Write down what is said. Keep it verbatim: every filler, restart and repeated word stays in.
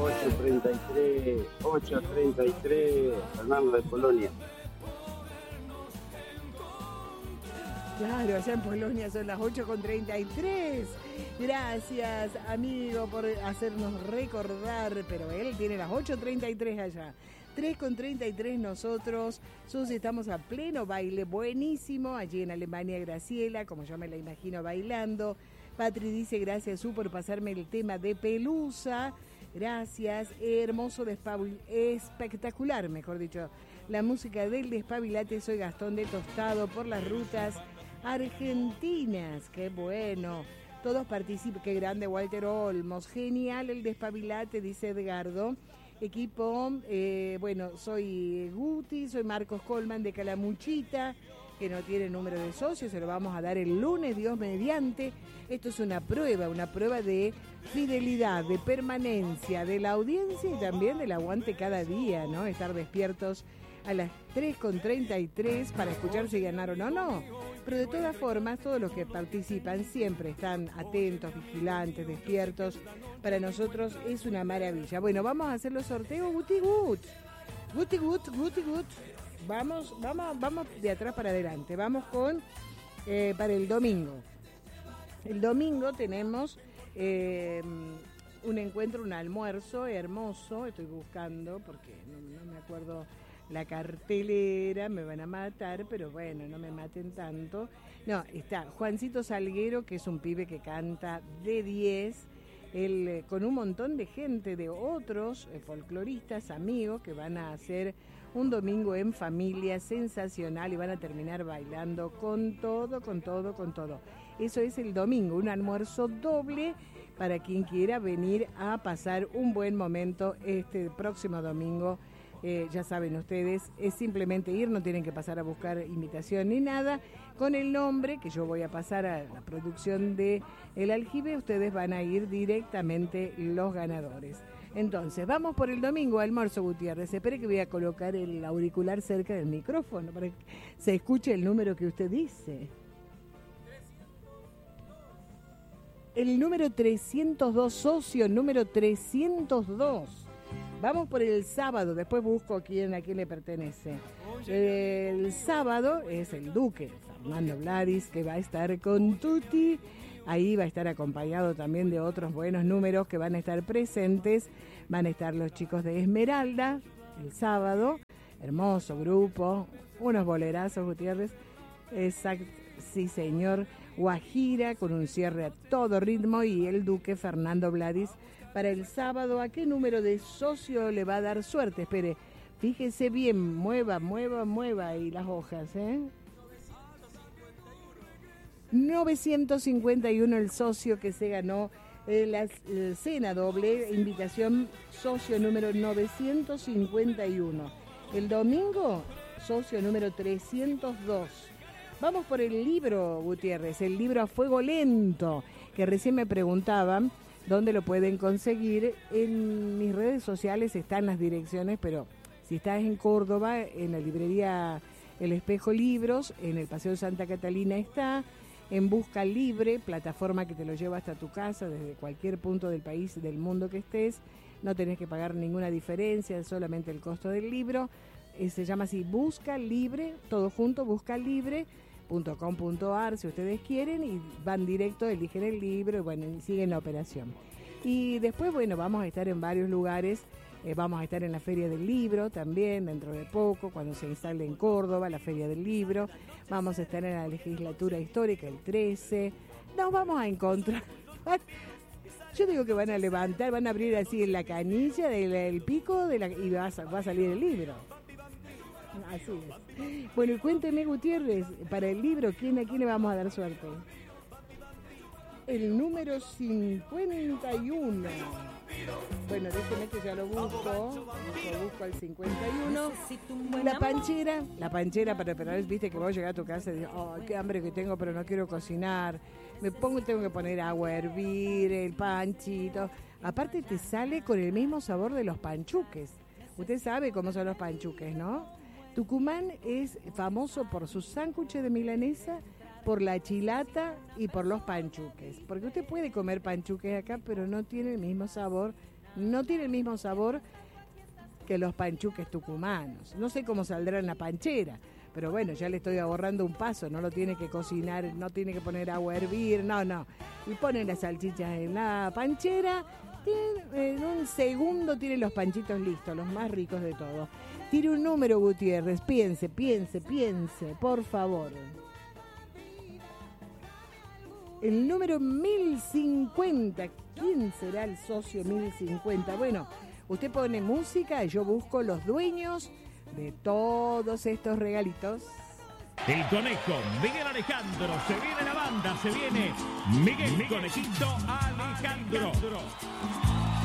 ocho treinta y tres, ocho treinta y tres, Fernando de Polonia. Claro, allá en Polonia son las ocho con treinta y tres. Gracias, amigo, por hacernos recordar, pero él tiene las ocho treinta y tres allá. tres con treinta y tres nosotros. Susi, estamos a pleno baile, buenísimo. Allí en Alemania, Graciela, como yo me la imagino bailando. Patri dice, gracias, Su, por pasarme el tema de Pelusa. Gracias, hermoso, despabil... espectacular, mejor dicho. La música del despabilate, soy Gastón de Tostado por las rutas argentinas. Qué bueno. Todos participan, qué grande Walter Olmos. Genial el despabilate, dice Edgardo. Equipo, eh, bueno, soy Guti, soy Marcos Colman de Calamuchita, que no tiene número de socios, se lo vamos a dar el lunes, Dios mediante. Esto es una prueba, una prueba de fidelidad, de permanencia, de la audiencia y también del aguante cada día, ¿no? Estar despiertos a las tres con treinta y tres para escuchar si ganaron o no. Pero de todas formas, todos los que participan siempre están atentos, vigilantes, despiertos. Para nosotros es una maravilla. Bueno, vamos a hacer los sorteos Guti Gut. Guti Gut, Guti Gut. Vamos, vamos, vamos de atrás para adelante. Vamos con eh, para el domingo. El domingo tenemos eh, un encuentro, un almuerzo hermoso. Estoy buscando porque no, no me acuerdo la cartelera, me van a matar, pero bueno, no me maten tanto. No, está Juancito Salguero, que es un pibe que canta de diez, él, eh, con un montón de gente, de otros eh, folcloristas, amigos, que van a hacer un domingo en familia sensacional y van a terminar bailando con todo, con todo, con todo. Eso es el domingo, un almuerzo doble para quien quiera venir a pasar un buen momento este próximo domingo. Eh, ya saben ustedes, es simplemente ir, no tienen que pasar a buscar invitación ni nada. Con el nombre que yo voy a pasar a la producción de El Aljibe, ustedes van a ir directamente los ganadores. Entonces, vamos por el domingo, almuerzo Gutiérrez. Espere que voy a colocar el auricular cerca del micrófono para que se escuche el número que usted dice. El número trescientos dos, socio número trescientos dos. Vamos por el sábado, después busco a quién, a quién le pertenece. El sábado es el Duque, Fernando Vladis, que va a estar con Tuti. Ahí va a estar acompañado también de otros buenos números que van a estar presentes. Van a estar los chicos de Esmeralda el sábado. Hermoso grupo, unos bolerazos, Gutiérrez. Exacto, sí señor. Guajira con un cierre a todo ritmo y el Duque Fernando Vladis. Para el sábado, ¿a qué número de socio le va a dar suerte? Espere, fíjese bien, mueva, mueva, mueva ahí las hojas, ¿eh? novecientos cincuenta y uno el socio que se ganó eh, la eh, cena doble, invitación socio número novecientos cincuenta y uno. El domingo, socio número trescientos dos. Vamos por el libro, Gutiérrez, el libro A Fuego Lento, que recién me preguntaban dónde lo pueden conseguir. En mis redes sociales están las direcciones, pero si estás en Córdoba, en la librería El Espejo Libros, en el Paseo Santa Catalina está, en Busca Libre, plataforma que te lo lleva hasta tu casa desde cualquier punto del país, del mundo que estés, no tenés que pagar ninguna diferencia, solamente el costo del libro. Eh, se llama así, Busca Libre, todo junto, busca libre punto com punto a r si ustedes quieren, y van directo, eligen el libro y bueno, y siguen la operación. Y después, bueno, vamos a estar en varios lugares, eh, vamos a estar en la Feria del Libro también, dentro de poco, cuando se instale en Córdoba la Feria del Libro, vamos a estar en la Legislatura Histórica el trece, nos vamos a encontrar, yo digo que van a levantar, van a abrir así en la canilla del el pico de la, y va a, va a salir el libro. Así es. Bueno, y cuénteme, Gutiérrez, para el libro, ¿quién, ¿a quién le vamos a dar suerte? El número cincuenta y uno. Bueno, déjeme que ya lo busco. Lo busco al cincuenta y uno. La panchera, la panchera para preparar, viste que vos llegás a tu casa y dices, oh, qué hambre que tengo, pero no quiero cocinar. Me pongo y tengo que poner agua a hervir, el panchito. Aparte te sale con el mismo sabor de los panchuques. Usted sabe cómo son los panchuques, ¿no? Tucumán es famoso por sus sándwiches de milanesa, por la chilata y por los panchuques. Porque usted puede comer panchuques acá, pero no tiene el mismo sabor no tiene el mismo sabor que los panchuques tucumanos. No sé cómo saldrá en la panchera, pero bueno, ya le estoy ahorrando un paso, no lo tiene que cocinar, no tiene que poner agua a hervir, no, no. Y ponen las salchichas en la panchera, tiene, en un segundo tiene los panchitos listos, los más ricos de todos. Tire un número, Gutiérrez, piense, piense, piense, por favor. El número mil cincuenta, ¿quién será el socio mil cincuenta? Bueno, usted pone música y yo busco los dueños de todos estos regalitos. El Conejo, Miguel Alejandro, se viene la banda, se viene Miguel, Miguel Conejito Alejandro.